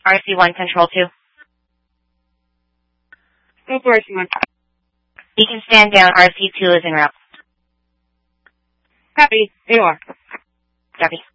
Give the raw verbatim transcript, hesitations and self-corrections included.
R C one, Control two. Go for R C one. You can stand down. R C two is en route. Copy. A O R. Copy.